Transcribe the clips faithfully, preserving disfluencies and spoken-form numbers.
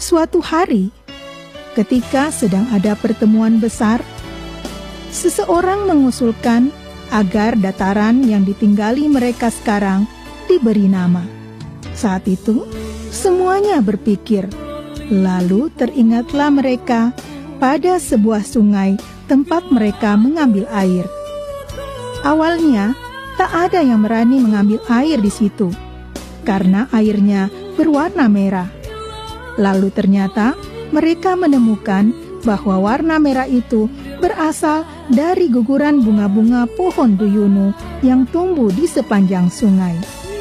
Suatu hari, ketika sedang ada pertemuan besar, seseorang mengusulkan agar dataran yang ditinggali mereka sekarang diberi nama. Saat itu, semuanya berpikir, lalu teringatlah mereka pada sebuah sungai tempat mereka mengambil air. Awalnya, tak ada yang berani mengambil air di situ, karena airnya berwarna merah. Lalu ternyata mereka menemukan bahwa warna merah itu berasal dari guguran bunga-bunga pohon duyunu yang tumbuh di sepanjang sungai.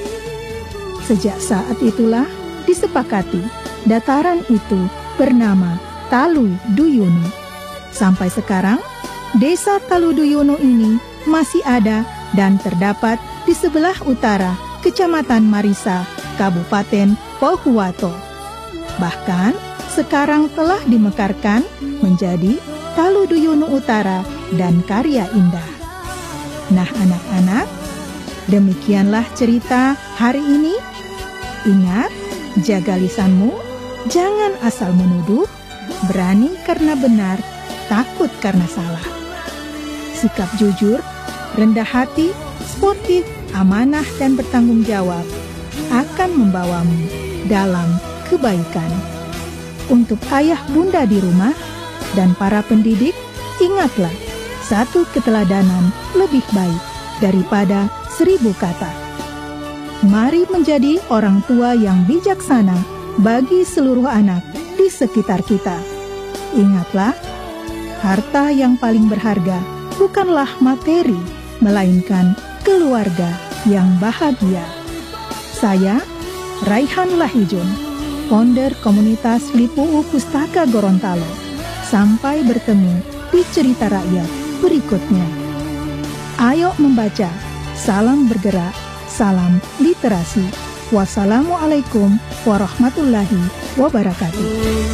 Sejak saat itulah disepakati dataran itu bernama Talu Duyunu. Sampai sekarang, desa Talu Duyunu ini masih ada dan terdapat di sebelah utara Kecamatan Marisa, Kabupaten Pohuwato. Bahkan sekarang telah dimekarkan menjadi Talu Duyunu Utara dan Karya Indah. Nah anak-anak, demikianlah cerita hari ini. Ingat, jaga lisanmu, jangan asal menuduh, berani karena benar, takut karena salah. Sikap jujur, rendah hati, sportif, amanah dan bertanggung jawab akan membawamu dalam kebaikan. Untuk ayah bunda di rumah dan para pendidik, ingatlah, satu keteladanan lebih baik daripada seribu kata. Mari menjadi orang tua yang bijaksana bagi seluruh anak di sekitar kita. Ingatlah, harta yang paling berharga bukanlah materi, melainkan keluarga yang bahagia. Saya, Raihan Lahijun, founder komunitas Lipu'u Pustaka Gorontalo. Sampai bertemu di cerita rakyat berikutnya. Ayo membaca, salam bergerak, salam literasi. Wassalamualaikum warahmatullahi wabarakatuh.